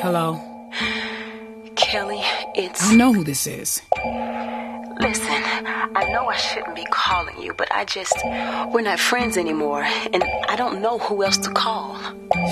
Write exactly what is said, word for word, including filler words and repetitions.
Hello? Kelly, it's... I know who this is. Listen, I know I shouldn't be calling you, but I just... We're not friends anymore, and I don't know who else to call.